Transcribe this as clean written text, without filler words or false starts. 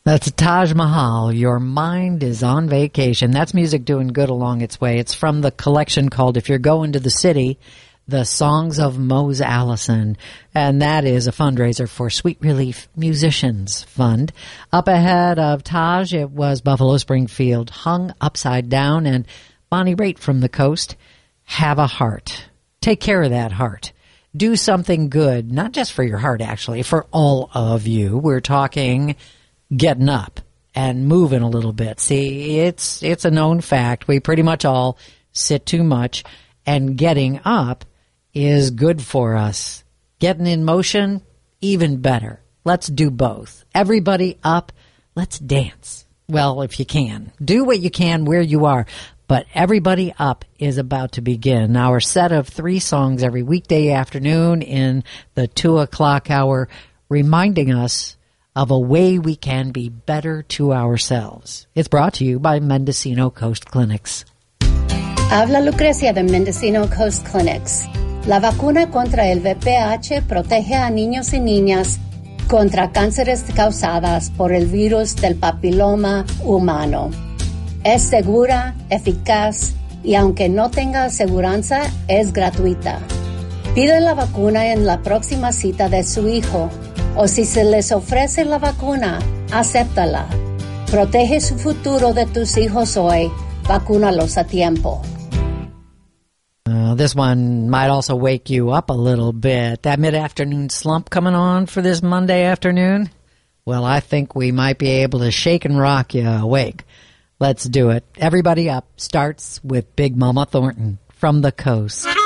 That's Taj Mahal. Your mind is on vacation. That's music doing good along its way. It's from the collection called If You're Going to the City, The Songs of Mose Allison. And that is a fundraiser for Sweet Relief Musicians Fund. Up ahead of Taj, it was Buffalo Springfield, Hung Upside Down, and Bonnie Raitt from the Coast, Have a Heart. Take care of that heart. Do something good, not just for your heart, actually, for all of you. We're talking getting up and moving a little bit. See, it's a known fact. We pretty much all sit too much, and getting up is good for us. Getting in motion, even better. Let's do both. Everybody up, let's dance. Well, if you can. Do what you can where you are. But Everybody Up is about to begin. Our set of 3 songs every weekday afternoon in the 2 o'clock hour, reminding us of a way we can be better to ourselves. It's brought to you by Mendocino Coast Clinics. Habla Lucrecia de Mendocino Coast Clinics. La vacuna contra el VPH protege a niños y niñas contra cánceres causadas por el virus del papiloma humano. Es segura, eficaz y aunque no tenga aseguranza, es gratuita. Pide la vacuna en la próxima cita de su hijo o si se les ofrece la vacuna, acéptala. Protege su futuro de tus hijos hoy. Vacúnalos a tiempo. This one might also wake you up a little bit. That mid-afternoon slump coming on for this Monday afternoon? Well, I think we might be able to shake and rock you awake. Let's do it. Everybody Up starts with Big Mama Thornton from the Coast.